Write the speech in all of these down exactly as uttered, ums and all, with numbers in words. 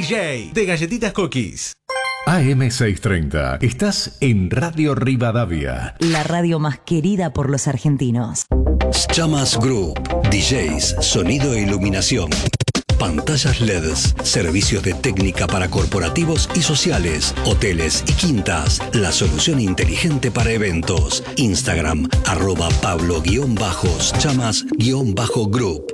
J de Galletitas Cookies. A M seiscientos treinta. Estás en Radio Rivadavia. La radio más querida por los argentinos. Chamas Group. D Js, sonido e iluminación. Pantallas L E Ds, servicios de técnica para corporativos y sociales, hoteles y quintas. La solución inteligente para eventos. Instagram, arroba Pablo-Chamas-Group.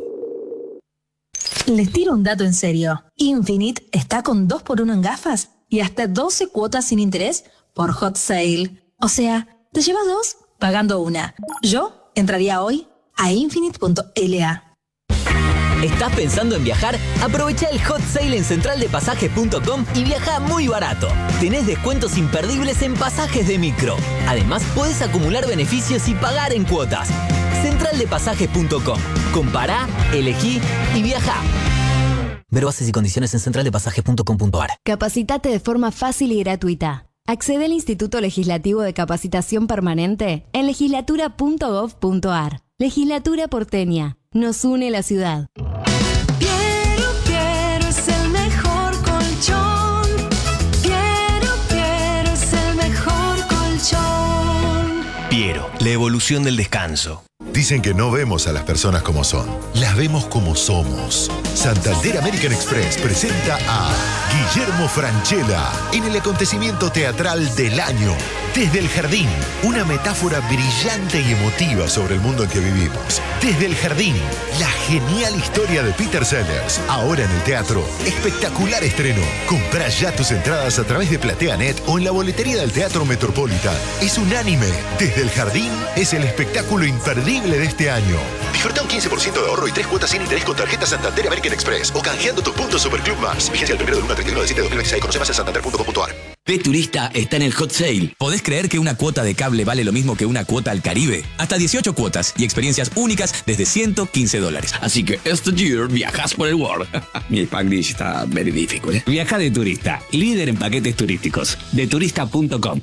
Les tiro un dato en serio. Infinite está con dos por uno en gafas y hasta doce cuotas sin interés por hot sale. O sea, te llevas dos pagando una. Yo entraría hoy a infinite punto l a. ¿Estás pensando en viajar? Aprovecha el hot sale en central de pasajes punto com y viaja muy barato. Tenés descuentos imperdibles en pasajes de micro. Además, podés acumular beneficios y pagar en cuotas. central de pasajes punto com. Compará, elegí y viajá. Ver bases y condiciones en central de pasajes punto com punto a r. Capacitate de forma fácil y gratuita. Accede al Instituto Legislativo de Capacitación Permanente en legislatura punto gov punto a r. Legislatura porteña. Nos une la ciudad. Piero, Piero es el mejor colchón. Piero, Piero es el mejor colchón. Piero, la evolución del descanso. Dicen que no vemos a las personas como son, las vemos como somos. Santander American Express presenta a Guillermo Francella en el acontecimiento teatral del año. Desde el Jardín, una metáfora brillante y emotiva sobre el mundo en que vivimos. Desde el Jardín, la genial historia de Peter Sellers. Ahora en el teatro, espectacular estreno. Comprá ya tus entradas a través de PlateaNet o en la boletería del Teatro Metropolitan. Es unánime. Desde el Jardín es el espectáculo imperdible de este año. Disfruta un quince por ciento de ahorro y tres cuotas sin interés con tarjeta Santander American Express o canjeando tus puntos Superclub Más. Vigencia el primero del uno al treinta y uno de diciembre de dos mil veintiséis. Conoce más en santander punto com punto a r. P Turista está en el hot sale. ¿Podés creer que una cuota de cable vale lo mismo que una cuota al Caribe? Hasta dieciocho cuotas y experiencias únicas desde ciento quince dólares. Así que este year viajas por el world. Mi Spanglish está very difficult. ¿eh? Viaja de turista, líder en paquetes turísticos. de turista punto com.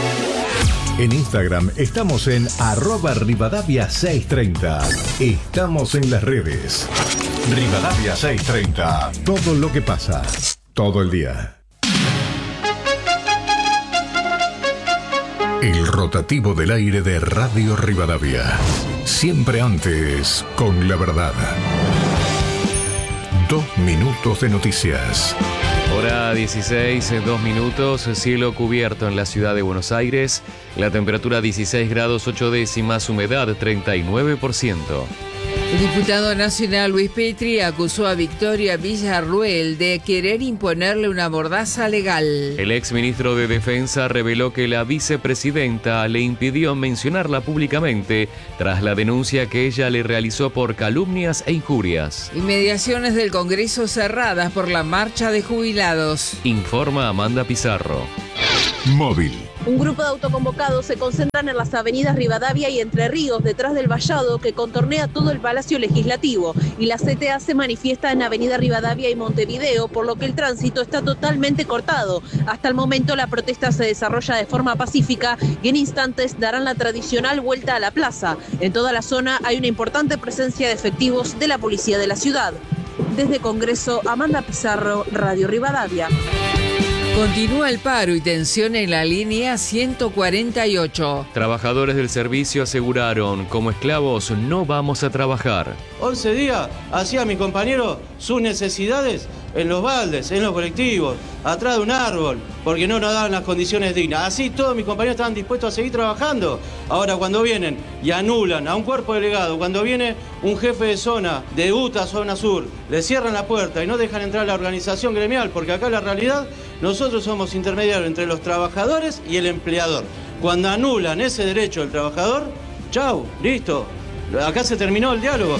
En Instagram estamos en arroba Rivadavia seiscientos treinta. Estamos en las redes. Rivadavia seiscientos treinta. Todo lo que pasa. Todo el día. El rotativo del aire de Radio Rivadavia. Siempre antes, con la verdad. Dos minutos de noticias. Hora dieciséis, dos minutos, cielo cubierto en la ciudad de Buenos Aires. La temperatura dieciséis grados ocho décimas, humedad treinta y nueve por ciento. El diputado nacional Luis Petri acusó a Victoria Villarruel de querer imponerle una mordaza legal. El exministro de Defensa reveló que la vicepresidenta le impidió mencionarla públicamente tras la denuncia que ella le realizó por calumnias e injurias. Inmediaciones del Congreso cerradas por la marcha de jubilados. Informa Amanda Pizarro. Móvil. Un grupo de autoconvocados se concentran en las avenidas Rivadavia y Entre Ríos, detrás del vallado que contornea todo el Palacio Legislativo, y la C T A se manifiesta en Avenida Rivadavia y Montevideo, por lo que el tránsito está totalmente cortado. Hasta el momento la protesta se desarrolla de forma pacífica y en instantes darán la tradicional vuelta a la plaza. En toda la zona hay una importante presencia de efectivos de la policía de la ciudad. Desde Congreso, Amanda Pizarro, Radio Rivadavia. Continúa el paro y tensión en la línea ciento cuarenta y ocho. Trabajadores del servicio aseguraron, como esclavos no vamos a trabajar. once días hacía mi compañero sus necesidades en los baldes, en los colectivos, atrás de un árbol, porque no nos daban las condiciones dignas. Así todos mis compañeros estaban dispuestos a seguir trabajando. Ahora cuando vienen y anulan a un cuerpo delegado, cuando viene un jefe de zona de U T A, zona sur, le cierran la puerta y no dejan entrar a la organización gremial, porque acá la realidad, nosotros somos intermediarios entre los trabajadores y el empleador. Cuando anulan ese derecho del trabajador, chau, listo, acá se terminó el diálogo.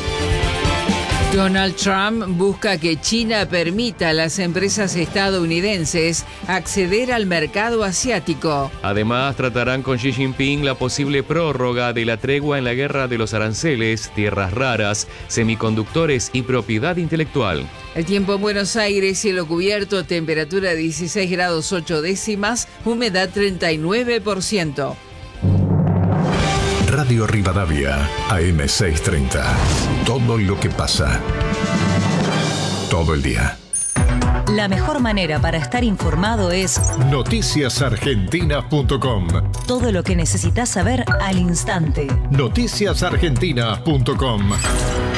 Donald Trump busca que China permita a las empresas estadounidenses acceder al mercado asiático. Además, tratarán con Xi Jinping la posible prórroga de la tregua en la guerra de los aranceles, tierras raras, semiconductores y propiedad intelectual. El tiempo en Buenos Aires, cielo cubierto, temperatura dieciséis grados ocho décimas, humedad treinta y nueve por ciento. Radio Rivadavia, A M seiscientos treinta. Todo lo que pasa. Todo el día. La mejor manera para estar informado es noticias argentinas punto com. todo lo que necesitas saber al instante. noticias argentinas punto com.